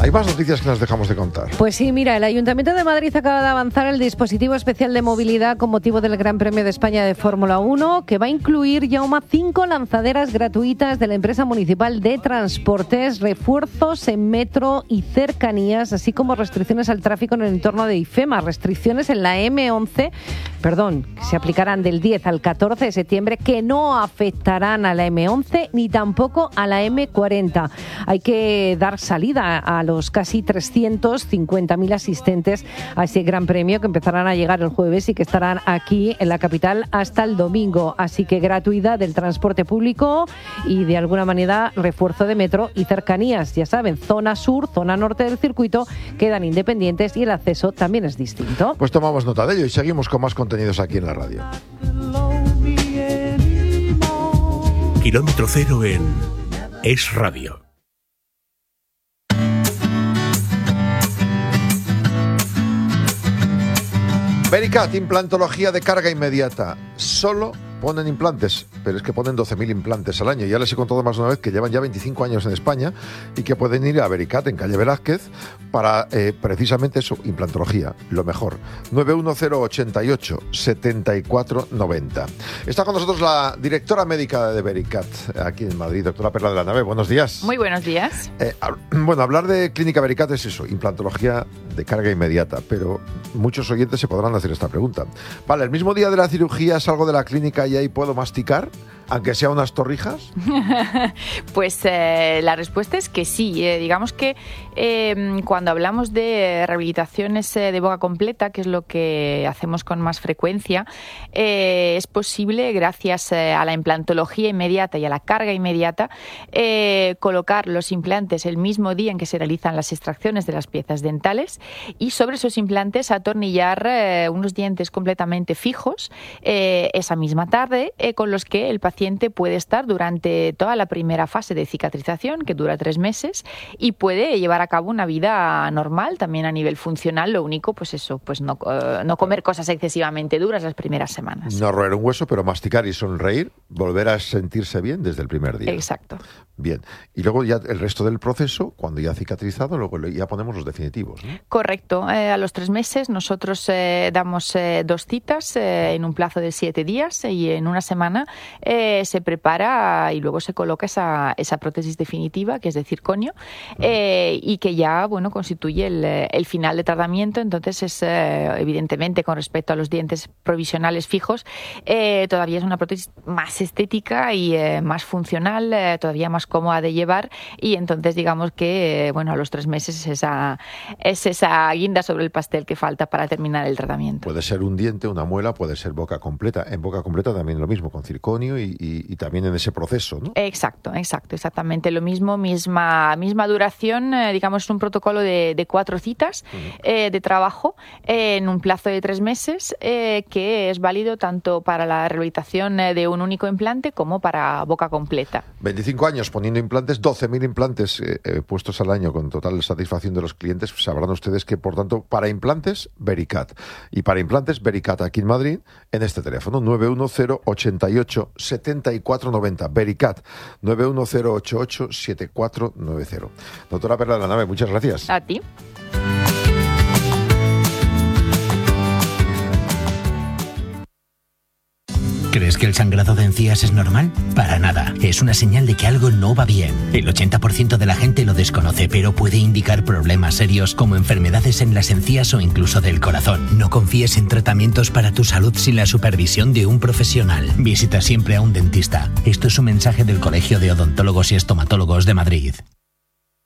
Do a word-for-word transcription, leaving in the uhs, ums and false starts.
Hay más noticias que nos dejamos de contar. Pues sí, mira, el Ayuntamiento de Madrid acaba de avanzar el dispositivo especial de movilidad con motivo del Gran Premio de España de Fórmula uno, que va a incluir, Jaume, cinco lanzaderas gratuitas de la empresa municipal de transportes, refuerzos en metro y cercanías, así como restricciones al tráfico en el entorno de IFEMA, restricciones en la eme once, perdón, que se aplicarán del diez al catorce de septiembre, que no afectarán a la eme once ni tampoco a la eme cuarenta. Hay que dar salida a los casi trescientos cincuenta mil asistentes a ese Gran Premio, que empezarán a llegar el jueves y que estarán aquí en la capital hasta el domingo. Así que gratuidad del transporte público y, de alguna manera, refuerzo de metro y cercanías. Ya saben, zona sur, zona norte del circuito quedan independientes y el acceso también es distinto. Pues tomamos nota de ello y seguimos con más contenidos aquí en la radio. Kilómetro cero en Es Radio. Vericat, implantología de carga inmediata. Solo ponen implantes, pero es que ponen doce mil implantes al año. Ya les he contado más de una vez que llevan ya veinticinco años en España y que pueden ir a Vericat en calle Velázquez para eh, precisamente eso, implantología, lo mejor. nueve uno cero, ochenta y ocho, setenta y cuatro noventa. Está con nosotros la directora médica de Vericat aquí en Madrid, doctora Perla de la Nave. Buenos días. Muy buenos días. Eh, bueno, hablar de clínica Vericat es eso, implantología de carga inmediata, pero muchos oyentes se podrán hacer esta pregunta. Vale, el mismo día de la cirugía salgo de la clínica y ahí puedo masticar, aunque sea unas torrijas. Pues eh, la respuesta es que sí. Eh, digamos que eh, cuando hablamos de rehabilitaciones eh, de boca completa, que es lo que hacemos con más frecuencia, eh, es posible, gracias eh, a la implantología inmediata y a la carga inmediata, eh, colocar los implantes el mismo día en que se realizan las extracciones de las piezas dentales y sobre esos implantes atornillar eh, unos dientes completamente fijos eh, esa misma tarde, eh, con los que el paciente puede estar durante toda la primera fase de cicatrización, que dura tres meses, y puede llevar a cabo una vida normal, también a nivel funcional. Lo único, pues eso, pues no, uh, no comer cosas excesivamente duras las primeras semanas. No roer un hueso, pero masticar y sonreír, volver a sentirse bien desde el primer día. Exacto. Bien. Y luego ya el resto del proceso, cuando ya ha cicatrizado, luego ya ponemos los definitivos, ¿no? Correcto. Eh, a los tres meses nosotros eh, damos eh, dos citas eh, en un plazo de siete días y en una semana eh, se prepara y luego se coloca esa, esa prótesis definitiva, que es de circonio, eh, y que ya, bueno, constituye el, el final de tratamiento. Entonces es, eh, evidentemente, con respecto a los dientes provisionales fijos, eh, todavía es una prótesis más estética y eh, más funcional, eh, todavía más cómoda de llevar, y entonces digamos que, eh, bueno, a los tres meses es esa, es esa guinda sobre el pastel que falta para terminar el tratamiento. Puede ser un diente, una muela, puede ser boca completa. En boca completa también lo mismo, con circonio y, y, y también en ese proceso, ¿no? Exacto, exacto, exactamente lo mismo, misma, misma duración, eh, digamos, un protocolo de, de cuatro citas uh-huh. eh, de trabajo eh, en un plazo de tres meses, eh, que es válido tanto para la rehabilitación eh, de un único implante como para boca completa. veinticinco años poniendo implantes, doce mil implantes eh, eh, puestos al año con total satisfacción de los clientes. Sabrán ustedes que, por tanto, para implantes, Vericat. Y para implantes, Vericat aquí en Madrid, en este teléfono, nueve uno cero, ochenta y ocho, setenta y cuatro noventa. Vericat, nueve uno cero, ochenta y ocho, setenta y cuatro noventa. Doctora Perla de la Nave, muchas gracias. A ti. ¿Crees que el sangrado de encías es normal? Para nada. Es una señal de que algo no va bien. El ochenta por ciento de la gente lo desconoce, pero puede indicar problemas serios como enfermedades en las encías o incluso del corazón. No confíes en tratamientos para tu salud sin la supervisión de un profesional. Visita siempre a un dentista. Esto es un mensaje del Colegio de Odontólogos y Estomatólogos de Madrid.